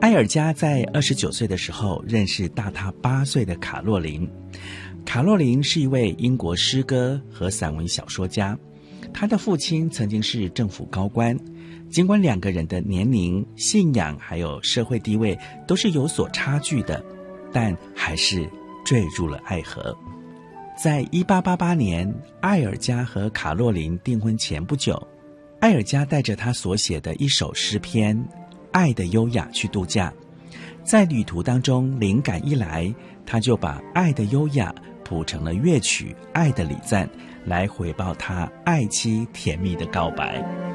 艾尔加在29岁的时候认识大他8岁的卡洛琳。卡洛琳是一位英国诗歌和散文小说家，他的父亲曾经是政府高官。尽管两个人的年龄、信仰还有社会地位都是有所差距的，但还是坠入了爱河。在1888年，艾尔加和卡洛琳订婚前不久，艾尔加带着他所写的一首诗篇《爱的优雅》去度假。在旅途当中，灵感一来，他就把《爱的优雅》谱成了乐曲《爱的礼赞》，来回报他爱妻甜蜜的告白。